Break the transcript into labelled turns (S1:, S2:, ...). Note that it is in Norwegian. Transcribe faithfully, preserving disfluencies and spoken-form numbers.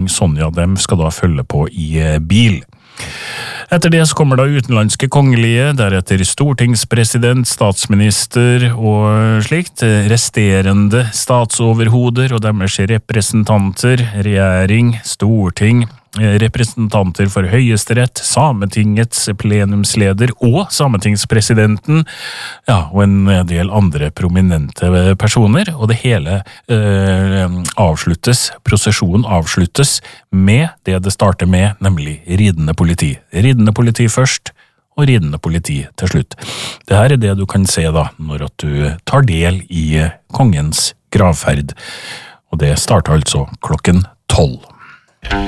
S1: Sonja, dem skal da følge på i bil. Etter det så kommer da utenlandske kongelige, deretter stortingspresident, statsminister og slikt, resterende statsoverhoder og deres representanter, regjering, storting, representanter for Høyesterett, Sametingets plenumsleder og Sametingspresidenten, ja, og en del andre prominente personer, og det hele eh, avsluttes, prosesjonen avsluttes med det det starter med, nemlig ridende politi. Ridende politi først, og ridende politi til slutt. Det her er det du kan se da, når at du tar del i kongens gravferd, og det starter altså klokken tolv.